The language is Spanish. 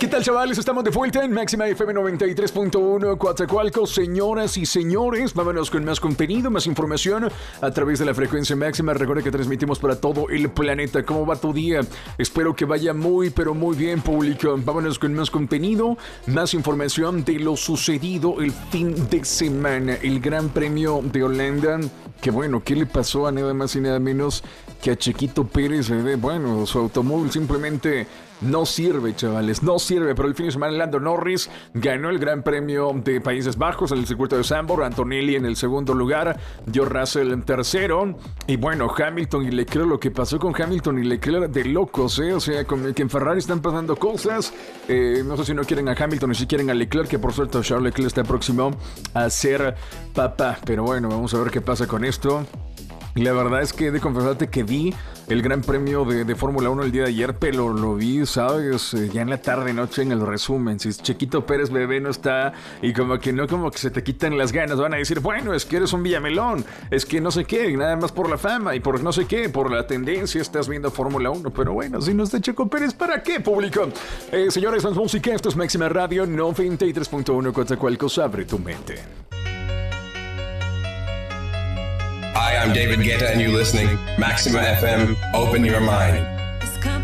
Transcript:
¿Qué tal, chavales? Estamos de vuelta en Máxima FM 93.1 Coatzacoalcos. Señoras y señores, vámonos con más contenido, más información a través de la frecuencia máxima. Recuerda que transmitimos para todo el planeta. ¿Cómo va tu día? Espero que vaya muy, pero muy bien, público. Vámonos con más contenido, más información de lo sucedido el fin de semana. El Gran Premio de Holanda. Que bueno, ¿qué le pasó a nada más y nada menos que a Chequito Pérez? Bueno, su automóvil simplemente no sirve, chavales, no sirve. Pero el fin de semana Lando Norris ganó el Gran Premio de Países Bajos en el circuito de Zandvoort. Antonelli en el segundo lugar, George Russell en tercero. Y bueno, Hamilton y Leclerc, lo que pasó con Hamilton y Leclerc de locos, O sea, con el que en Ferrari están pasando cosas. No sé si no quieren a Hamilton y si quieren a Leclerc, que por suerte Charles Leclerc está próximo a ser papá. Pero bueno, vamos a ver qué pasa con esto. La verdad es que he de confesarte que vi el Gran Premio de Fórmula 1 el día de ayer, pero lo vi, ¿sabes? Ya en la tarde, noche, en el resumen. Si Chequito Pérez bebé no está y como que se te quitan las ganas, van a decir, bueno, es que eres un Villamelón, es que no sé qué, nada más por la fama y por no sé qué, por la tendencia estás viendo Fórmula 1. Pero bueno, si no está Checo Pérez, ¿para qué, público? Señores, más música, esto es Máxima Radio 93.1 Coatzacoalcos, abre tu mente. Hi, I'm David Guetta, and you're listening Maxima FM. Open your mind.